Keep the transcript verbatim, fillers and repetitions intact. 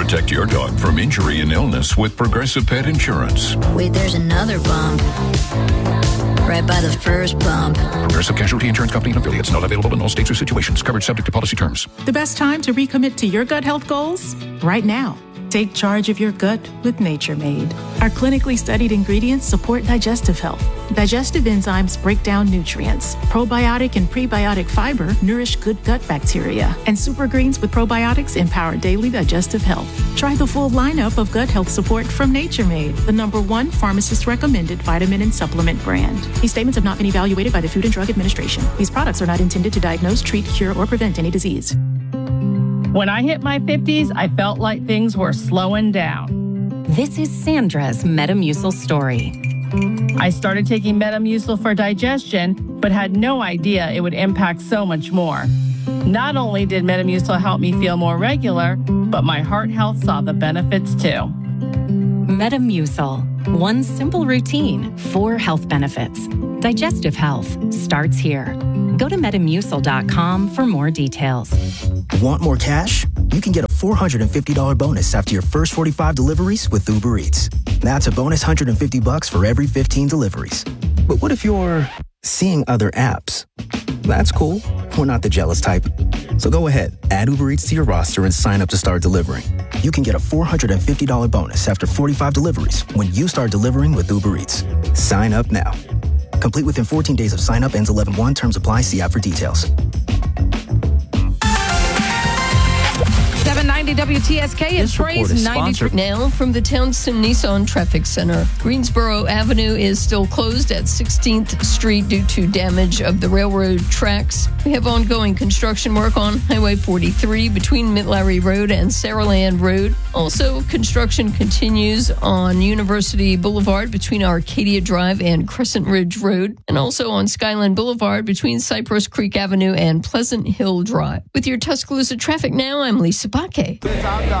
Protect your dog from injury and illness with Progressive Pet Insurance. Wait, there's another bump. Right by the first bump. Progressive Casualty Insurance Company and affiliates. Not available in all states or situations. Coverage subject to policy terms. The best time to recommit to your gut health goals? Right now. Take charge of your gut with Nature Made. Our clinically studied ingredients support digestive health. Digestive enzymes break down nutrients. Probiotic and prebiotic fiber nourish good gut bacteria. And super greens with probiotics empower daily digestive health. Try the full lineup of gut health support from Nature Made, the number one pharmacist-recommended vitamin and supplement brand. These statements have not been evaluated by the Food and Drug Administration. These products are not intended to diagnose, treat, cure, or prevent any disease. When I hit my fifties, I felt like things were slowing down. This is Sandra's Metamucil story. I started taking Metamucil for digestion, but had no idea it would impact so much more. Not only did Metamucil help me feel more regular, but my heart health saw the benefits too. Metamucil. One simple routine, four health benefits. Digestive health starts here. Go to metamucil dot com for more details. Want more cash? You can get a four hundred fifty dollars bonus after your first forty-five deliveries with Uber Eats. That's a bonus one hundred fifty bucks for every fifteen deliveries. But what if you're seeing other apps? That's cool. We're not the jealous type. So go ahead, add Uber Eats to your roster and sign up to start delivering. You can get a four hundred fifty dollars bonus after forty-five deliveries when you start delivering with Uber Eats. Sign up now. Complete within fourteen days of sign up. Ends eleven one. Terms apply. See app for details. seven ninety W T S K and Trey's ninety. Now from the Townsend Nissan Traffic Center. Greensboro Avenue is still closed at sixteenth Street due to damage of the railroad tracks. We have ongoing construction work on Highway forty-three between Mitlary Road and Saraland Road. Also, construction continues on University Boulevard between Arcadia Drive and Crescent Ridge Road, and also on Skyline Boulevard between Cypress Creek Avenue and Pleasant Hill Drive. With your Tuscaloosa traffic now, I'm Lisa Baque.